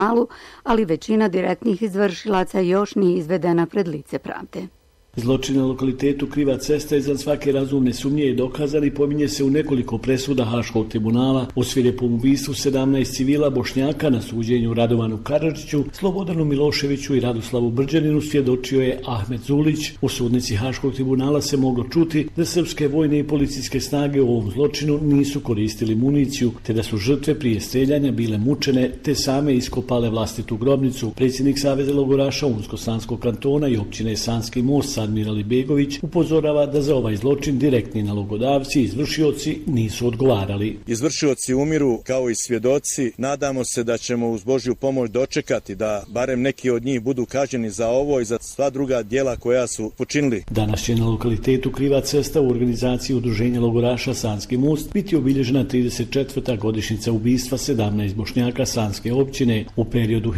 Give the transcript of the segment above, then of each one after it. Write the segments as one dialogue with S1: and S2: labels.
S1: ali većina direktnih izvršilaca još nije izvedena pred lice pravde.
S2: Zločin na lokalitetu Kriva cesta izvan svake razumne sumnje je dokazan i pominje se u nekoliko presuda Haškog tribunala o svirepom ubistvu 17 civila Bošnjaka na suđenju Radovanu Karadžiću, Slobodanu Miloševiću i Radoslavu Brđaninu svjedočio je Ahmet Zulić. U sudnici Haškog tribunala se moglo čuti da srpske vojne i policijske snage u ovom zločinu nisu koristili municiju, te da su žrtve prije streljanja bile mučene te same iskopale vlastitu grobnicu. Predsjednik Saveza logoraša Unsko-Sanskog kantona i općine Sanski Most Admiral Ibegović upozorava da za ovaj zločin direktni nalogodavci i izvršioci nisu odgovarali.
S3: Izvršioci umiru kao i svjedoci. Nadamo se da ćemo uz Božju pomoć dočekati da barem neki od njih budu kažnjeni za ovo i za sva druga djela koja su počinili.
S2: Danas će na lokalitetu Kriva cesta u organizaciji Udruženja logoraša Sanski Most biti obilježena 34. godišnjica ubistva 17 Bošnjaka Sanske općine. U periodu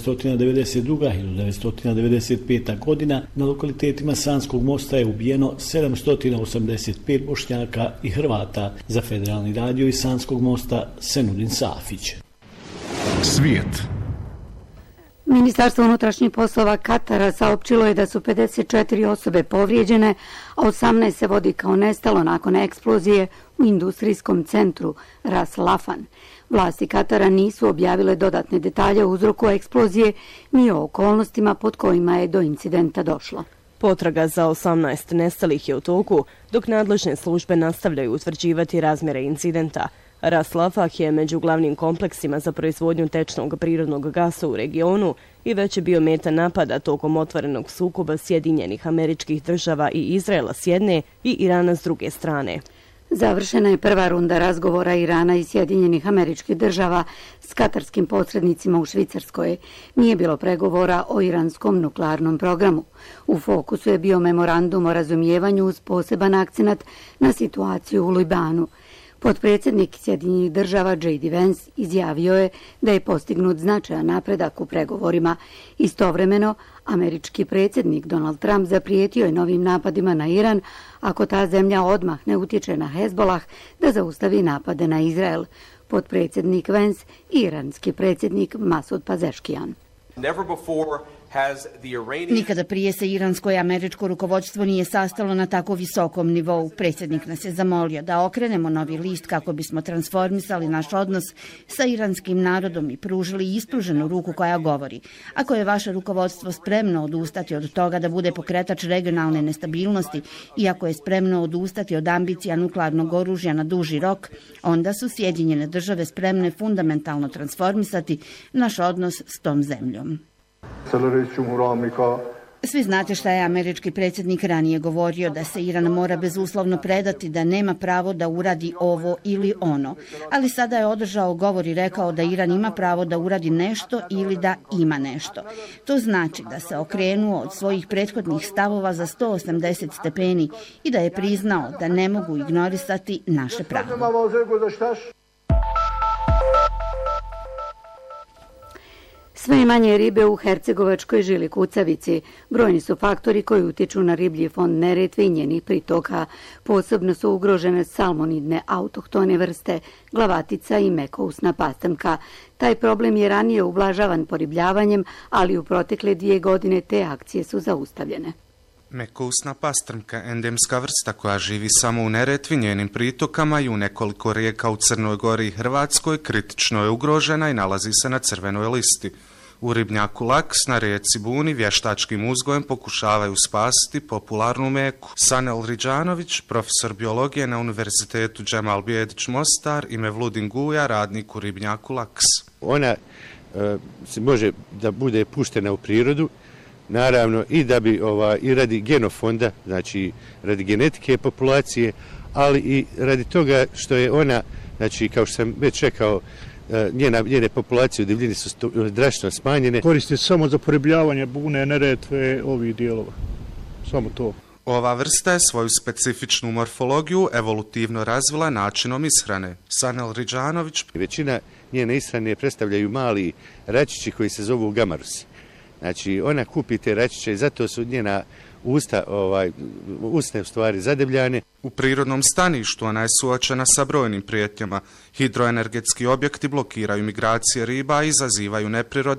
S2: 1992-1995. godina na lokalitetima Sanskog mosta je ubijeno 785 Bošnjaka i Hrvata. Za Federalni radio iz Sanskog mosta Senudin Safić.
S4: Svijet.
S1: Ministarstvo unutrašnjih poslova Katara saopćilo je da su 54 osobe povrijeđene, a 18 se vodi kao nestalo nakon eksplozije u industrijskom centru Ras Lafan. Vlasti Katara nisu objavile dodatne detalje o uzroku eksplozije ni o okolnostima pod kojima je do incidenta došlo.
S5: Potraga za 18 nestalih je u toku, dok nadležne službe nastavljaju utvrđivati razmjere incidenta. Ras Lafah je među glavnim kompleksima za proizvodnju tečnog prirodnog gasa u regionu i već je bio meta napada tokom otvorenog sukoba Sjedinjenih Američkih Država i Izraela s jedne i Irana s druge strane.
S1: Završena je prva runda razgovora Irana i Sjedinjenih Američkih Država s katarskim posrednicima u Švicarskoj. Nije bilo pregovora o iranskom nuklearnom programu. U fokusu je bio memorandum o razumijevanju uz poseban akcenat na situaciju u Libanu. Potpredsjednik Sjedinjenih Država J.D. Vance izjavio je da je postignut značajan napredak u pregovorima. Istovremeno, američki predsjednik Donald Trump zaprijetio je novim napadima na Iran ako ta zemlja odmah ne utječe na Hezbolah da zaustavi napade na Izrael. Potpredsjednik Vance i iranski predsjednik Masud Pazeškijan.
S6: Nikada prije se iransko i američko rukovodstvo nije sastalo na tako visokom nivou. Predsjednik nas je zamolio da okrenemo novi list kako bismo transformisali naš odnos sa iranskim narodom i pružili ispruženu ruku koja govori: ako je vaše rukovodstvo spremno odustati od toga da bude pokretač regionalne nestabilnosti i ako je spremno odustati od ambicija nuklearnog oružja na duži rok, onda su Sjedinjene Države spremne fundamentalno transformisati naš odnos s tom zemljom. Svi znate šta je američki predsjednik ranije govorio, da se Iran mora bezuslovno predati, da nema pravo da uradi ovo ili ono. Ali sada je održao govor i rekao da Iran ima pravo da uradi nešto ili da ima nešto. To znači da se okrenuo od svojih prethodnih stavova za 180 stepeni i da je priznao da ne mogu ignorisati naše pravo.
S1: Sve manje ribe u Hercegovačkoj žili kucavici. Brojni su faktori koji utječu na riblji fond Neretve i njenih pritoka. Posebno su ugrožene salmonidne autohtone vrste, glavatica i mekousna pastrmka. Taj problem je ranije ublažavan poribljavanjem, ali u protekle 2 godine te akcije su zaustavljene.
S7: Mekousna pastrmka, endemska vrsta koja živi samo u Neretvi, njenim pritokama i u nekoliko rijeka u Crnoj Gori i Hrvatskoj, kritično je ugrožena i nalazi se na crvenoj listi. U ribnjaku Laks na rijeci Buni vještačkim uzgojem pokušavaju spasiti popularnu meku. Sanel Riđanović, profesor biologije na Univerzitetu Džemal Bijedić Mostar i Mevludin Guja, radnik u ribnjaku Laks.
S8: Ona se može da bude puštena u prirodu, naravno i da bi i radi genofonda, znači radi genetike populacije, ali i radi toga što je ona, znači kao što sam već rekao, njene populacije u divljini su drastično smanjene.
S9: Koriste samo za poribljavanje Bune, Neretve, ovih dijelova. Samo to.
S7: Ova vrsta je svoju specifičnu morfologiju evolutivno razvila načinom ishrane. Sanel Riđanović.
S8: Većina njene ishrane predstavljaju mali račići koji se zovu gamarusi. Znači, ona kupi te račiće i zato su njena usne stvari zadebljane.
S7: U prirodnom staništu ona je suočena sa brojnim prijetnjama. Hidroenergetski objekti blokiraju migracije riba i izazivaju neprirodne